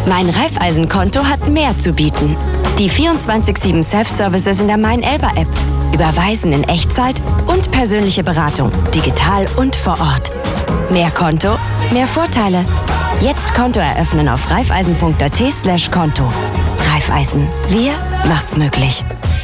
Mein Raiffeisen-Konto hat mehr zu bieten. Die 24/7 Self-Services in der Mein-Elba-App. Überweisen in Echtzeit und persönliche Beratung, digital und vor Ort. Mehr Konto, mehr Vorteile. Jetzt Konto eröffnen auf raiffeisen.at/Konto. Raiffeisen. Wir macht's möglich.